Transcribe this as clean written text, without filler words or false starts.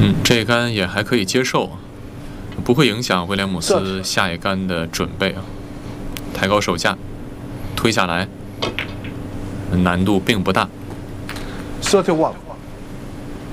这一杆也还可以接受，不会影响威廉姆斯下一杆的准备啊。抬高手架，推下来，难度并不大。 31.